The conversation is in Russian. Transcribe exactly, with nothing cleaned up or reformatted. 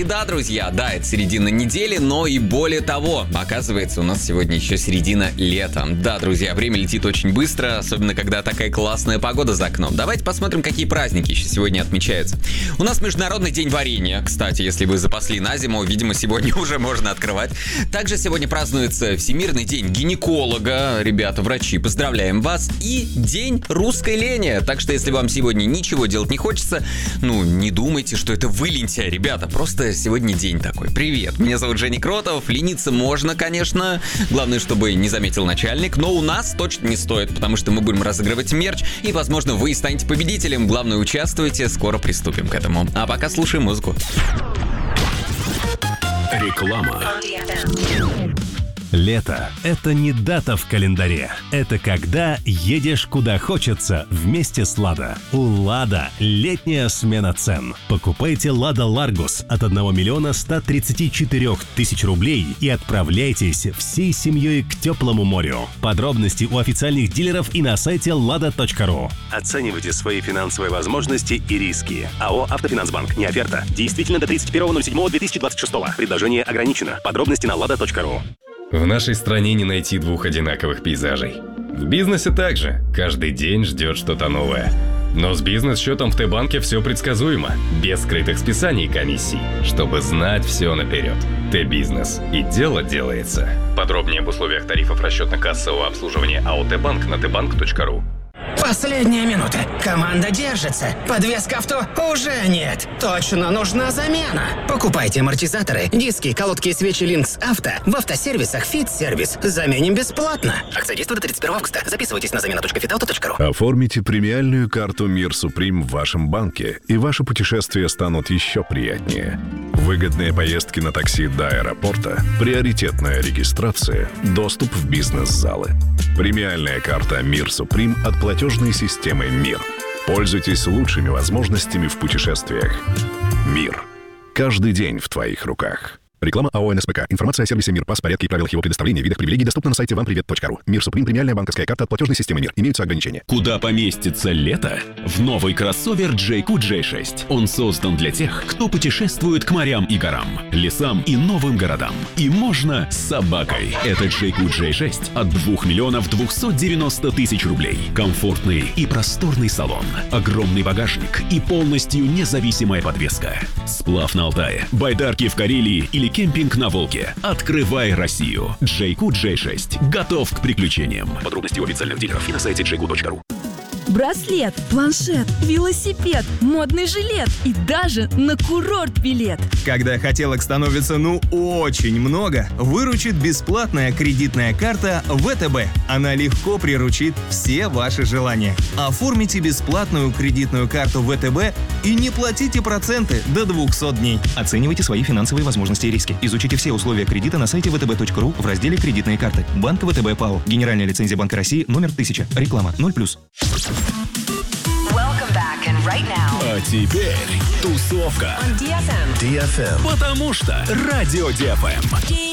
среда, друзья. Да, это середина недели, но и более того, оказывается, у нас сегодня еще середина лета. Да, друзья, время летит очень быстро, особенно когда такая классная погода за окном. Давайте посмотрим, какие праздники еще сегодня отмечаются. У нас Международный день варенья. Кстати, если вы запасли на зиму, видимо, сегодня уже можно открывать. Также сегодня празднуется Всемирный день гинеколога. Ребята, врачи, поздравляем вас. И День русской лени. Так что, если вам сегодня ничего делать не хочется, ну, не думайте, что это вы лентяй, ребята. Просто сегодня день такой. Привет, меня зовут Женя Кротов. Лениться можно, конечно. Главное, чтобы не заметил начальник. Но у нас точно не стоит, потому что мы будем разыгрывать мерч. И, возможно, вы станете победителем. Главное, участвуйте. Скоро приступим к этому. А пока слушаем музыку. Реклама. Лето – это не дата в календаре. Это когда едешь куда хочется вместе с «Лада». У «Лада» летняя смена цен. Покупайте «Лада Ларгус» от одного миллиона ста тридцати четырёх тысяч рублей и отправляйтесь всей семьей к теплому морю. Подробности у официальных дилеров и на сайте лада точка ру. Оценивайте свои финансовые возможности и риски. АО «Автофинансбанк». Не оферта. Действительно до тридцать первого ноль седьмого две тысячи двадцать шестого. Предложение ограничено. Подробности на лада точка ру. В нашей стране не найти двух одинаковых пейзажей. В бизнесе также. Каждый день ждет что-то новое. Но с бизнес-счетом в Т-банке все предсказуемо. Без скрытых списаний и комиссий. Чтобы знать все наперед. Т-бизнес. И дело делается. Подробнее об условиях тарифов расчетно-кассового обслуживания АО «Т-банк» на т банк точка ру. Последняя минута. Команда держится. Подвеска авто уже нет. Точно нужна замена. Покупайте амортизаторы, диски, колодки и свечи Линкс Авто в автосервисах Фит-сервис. Заменим бесплатно. Акция действует до тридцать первого августа. Записывайтесь на замена точка фитавто точка ру. Оформите премиальную карту «Мир Суприм» в вашем банке, и ваши путешествия станут еще приятнее. Выгодные поездки на такси до аэропорта, приоритетная регистрация, доступ в бизнес-залы. Премиальная карта «Мир Суприм» от платежной системы «Мир». Пользуйтесь лучшими возможностями в путешествиях. «Мир». Каждый день в твоих руках. Реклама АО «эн эс пэ ка». Информация о сервисе «Мир», пас, порядке и правилах его предоставления, видах привилегий доступна на сайте вам привет точка ру. «Мир Суприм» — премиальная банковская карта от платежной системы «Мир». Имеются ограничения. Куда поместится лето? В новый кроссовер джей кью джей шесть. Он создан для тех, кто путешествует к морям и горам, лесам и новым городам. И можно с собакой. Это джей кью джей шесть от двух миллионов двухсот девяноста тысяч рублей. Комфортный и просторный салон, огромный багажник и полностью независимая подвеска. Сплав на Алтае, байдарки в Карелии или кемпинг на Волге. Открывай Россию. джей кью джей шесть. Готов к приключениям. Подробности у официальных дилеров и на сайте джей кью точка ру. Браслет, планшет, велосипед, модный жилет и даже на курорт билет. Когда хотелок становится ну очень много, выручит бесплатная кредитная карта вэ тэ бэ. Она легко приручит все ваши желания. Оформите бесплатную кредитную карту вэ тэ бэ и не платите проценты до двухсот дней. Оценивайте свои финансовые возможности и риски. Изучите все условия кредита на сайте вэ тэ бэ точка ру в разделе «Кредитные карты». Банк вэ тэ бэ ПАО. Генеральная лицензия Банка России номер тысяча. Реклама ноль плюс. Right now. А теперь тусовка. On ди эф эм. ди эф эм. Потому что Радио ди эф эм.